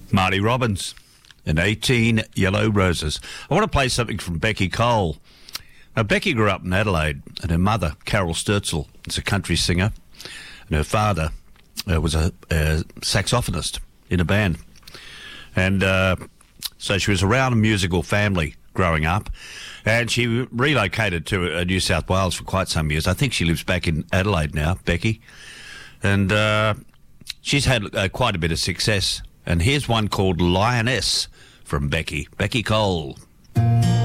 Marty Robbins and 18 Yellow Roses. I want to play something from Becky Cole. Now, Becky grew up in Adelaide, and her mother, Carol Sturzel, is a country singer, and her father was a saxophonist in a band. And so she was around a musical family growing up, and she relocated to New South Wales for quite some years. I think she lives back in Adelaide now, Becky. And she's had quite a bit of success. And here's one called Lioness from Becky Cole.